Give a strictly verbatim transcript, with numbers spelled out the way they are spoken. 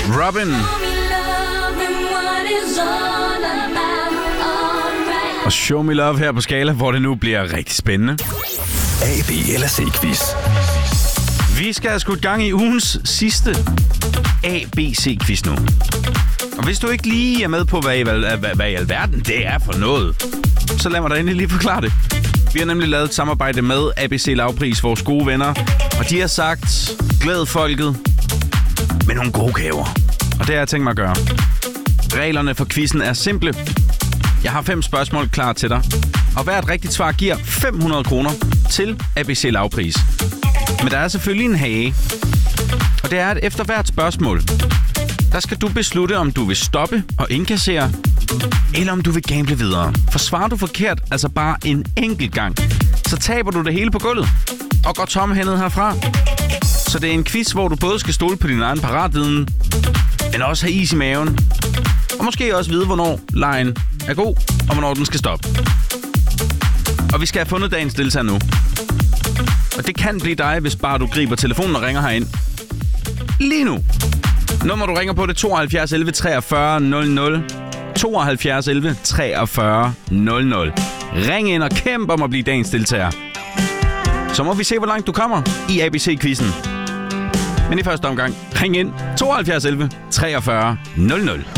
Robin. Og Show Me Love her på Skala, hvor det nu bliver rigtig spændende. A, B eller C-quiz. Vi skal have skudt gang i ugens sidste A B C-quiz nu. Og hvis du ikke lige er med på, hvad i, hvad, hvad i alverden det er for noget, så lad mig da endelig lige forklare det. Vi har nemlig lavet et samarbejde med A B C Lavpris, vores gode venner. Og de har sagt, glæd folket med nogle gode gaver. Og det har jeg tænkt mig at gøre. Reglerne for quizzen er simple. Jeg har fem spørgsmål klar til dig. Og hvert rigtigt svar giver fem hundrede kroner til A B C Lavpris. Men der er selvfølgelig en hage. Og det er, at efter hvert spørgsmål, der skal du beslutte, om du vil stoppe og indkassere, eller om du vil gamble videre. For svarer du forkert, altså bare en enkelt gang, så taber du det hele på gulvet og går tomhændet herfra. Så det er en quiz, hvor du både skal stole på din egen paratviden, men også have is i maven. Og måske også vide, hvornår lejen er god, og hvornår den skal stoppe. Og vi skal have fundet dagens deltager nu. Og det kan blive dig, hvis bare du griber telefonen og ringer herind. Lige nu. Nummer du ringer på, det er tooghalvfjerds elleve treogfyrre nul nul. tooghalvfjerds elleve treogfyrre nul nul. Ring ind og kæmp om at blive dagens deltager. Så må vi se, hvor langt du kommer i A B C-quizzen. Men i første omgang, ring ind tooghalvfjerds elleve treogfyrre nul nul.